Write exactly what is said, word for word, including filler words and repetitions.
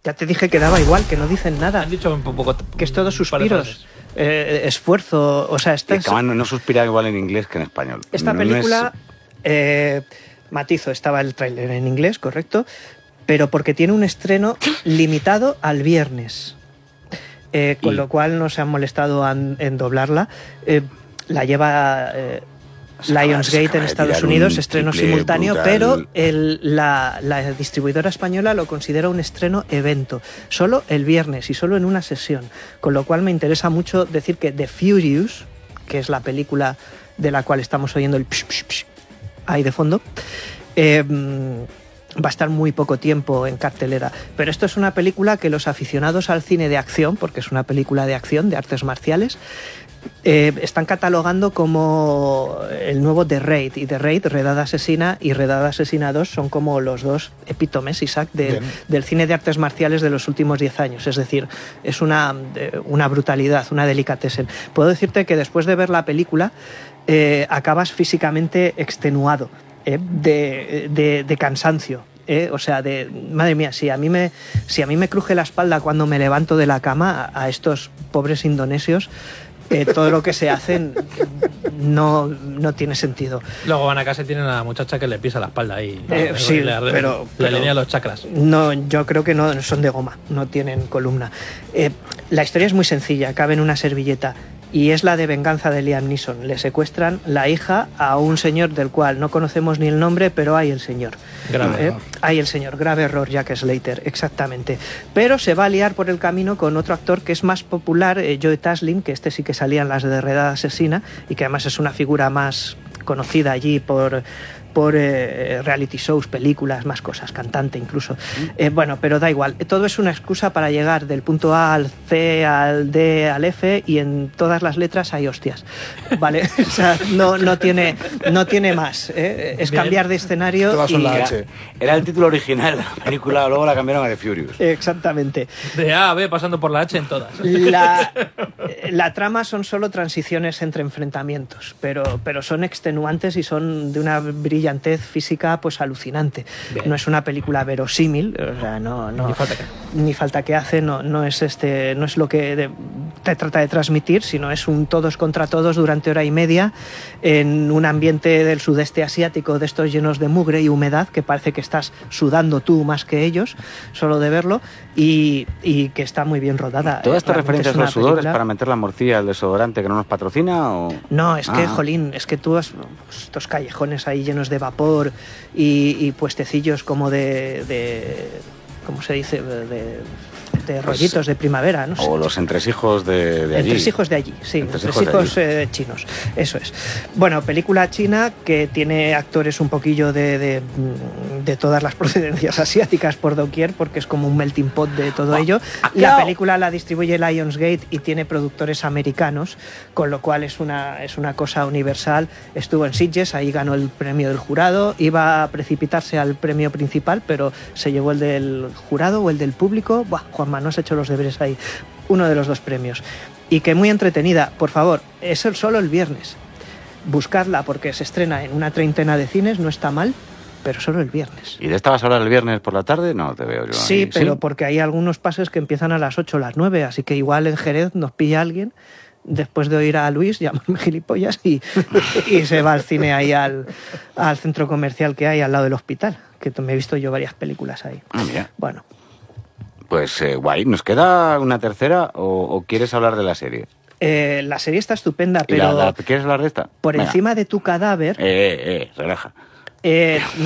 Ya te dije que daba igual, que no dicen nada. Han dicho un poco... Que es todo suspiros, eh, esfuerzo, o sea... Esta es... no, no suspira igual en inglés que en español. Esta no película, es... eh, matizo, estaba el tráiler en inglés, correcto, pero porque tiene un estreno limitado al viernes, eh, con y... lo cual no se han molestado en, en doblarla. Eh, la lleva... Eh, Lionsgate en Estados Unidos, estreno simultáneo, brutal. Pero el, la, la distribuidora española lo considera un estreno evento, solo el viernes y solo en una sesión, con lo cual me interesa mucho decir que The Furious, que es la película de la cual estamos oyendo el psh, psh, psh, ahí de fondo, eh, va a estar muy poco tiempo en cartelera, pero esto es una película que los aficionados al cine de acción, porque es una película de acción, de artes marciales, Eh, están catalogando como el nuevo The Raid, y The Raid, Redada Asesina y Redada Asesina dos son como los dos epítomes, Isaac, de, del cine de artes marciales de los últimos diez años, es decir, es una, una brutalidad, una delicatessen. Puedo decirte que después de ver la película eh, acabas físicamente extenuado, eh, de, de, de cansancio. Eh, o sea, de madre mía, si a mí me si a mí me cruje la espalda cuando me levanto de la cama, a, a estos pobres indonesios, Eh, todo lo que se hacen no, no tiene sentido. Luego van a casa y tienen a la muchacha que le pisa la espalda ahí. Eh, ¿no? sí, le, pero, le pero alinea los chakras. No, yo creo que no son de goma, no tienen columna. Eh, la historia es muy sencilla, cabe en una servilleta. Y es la de venganza de Liam Neeson. Le secuestran la hija a un señor del cual no conocemos ni el nombre, pero hay el señor. Grave ¿Eh? error. Hay el señor, grave error, Jack Slater, exactamente. Pero se va a liar por el camino con otro actor que es más popular, eh, Joe Taslim, que este sí que salía en las de Redada Asesina y que además es una figura más conocida allí por... por eh, reality shows, películas, más cosas, cantante incluso. Eh, bueno, pero da igual. Todo es una excusa para llegar del punto A al C, al D, al F, y en todas las letras hay hostias. ¿Vale? O sea, no, no, tiene, no tiene más. ¿eh? Es cambiar de escenario. Todas son y... la H. Era, era el título original de la película, luego la cambiaron a The Furious. Exactamente. De A a B pasando por la H en todas. La, la trama son solo transiciones entre enfrentamientos, pero, pero son extenuantes y son de una brillantez física pues alucinante. Bien. No es una película verosímil, o sea, no, no, ni, falta que. ni falta que hace, no, no es este, no es lo que de, te trata de transmitir, sino es un todos contra todos durante hora y media en un ambiente del sudeste asiático, de estos llenos de mugre y humedad, que parece que estás sudando tú más que ellos, solo de verlo, y, y que está muy bien rodada. ¿Todas estas referencias a los sudores película... para meter la morcilla al desodorante que no nos patrocina? O... No, es que, ah. jolín, es que tú has estos callejones ahí llenos de vapor y, y puestecillos como de, de ¿cómo se dice? de, de rollitos pues, de primavera, no sé. O los entresijos de, de allí. Entresijos de allí, sí, entresijos, entresijos de eh, chinos, eso es. Bueno, película china que tiene actores un poquillo de, de, de todas las procedencias asiáticas por doquier, porque es como un melting pot de todo oh, ello. La película la distribuye Lionsgate y tiene productores americanos, con lo cual es una, es una cosa universal. Estuvo en Sitges, ahí ganó el premio del jurado, iba a precipitarse al premio principal, pero se llevó el del jurado o el del público. Buah, Juanma, no has hecho los deberes ahí. Uno de los dos premios. Y que muy entretenida, por favor, es el solo el viernes. Buscadla porque se estrena en una treintena de cines, no está mal, pero solo el viernes. ¿Y de esta vas a hablar el viernes por la tarde? No, te veo yo. Sí, ahí. pero ¿Sí? porque hay algunos pases que empiezan a las ocho o las nueve, así que igual en Jerez nos pilla alguien después de oír a Luis, llamarme gilipollas, y, y se va al cine ahí al, al centro comercial que hay al lado del hospital, que me he visto yo varias películas ahí. Ah, mira. Bueno. Pues eh, guay, ¿nos queda una tercera o, o quieres hablar de la serie? Eh, la serie está estupenda, pero... La, la, ¿Quieres hablar de esta? Por Venga. Encima de tu cadáver... Eh, eh, eh, relaja. Eh,